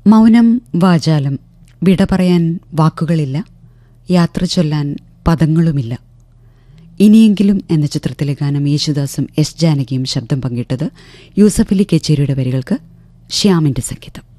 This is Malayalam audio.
മൗനം വാചാലം, വിട പറയാൻ വാക്കുകളില്ല, യാത്ര ചൊല്ലാൻ പദങ്ങളുമില്ല. ഇനിയെങ്കിലും എന്ന ചിത്രത്തിലെ ഗാനം യേശുദാസും എസ് ജാനകിയും ശബ്ദം പങ്കിട്ടത്. യൂസഫലി കേച്ചേരിയുടെ വരികൾക്ക് ശ്യാമിന്റെ സംഗീതം.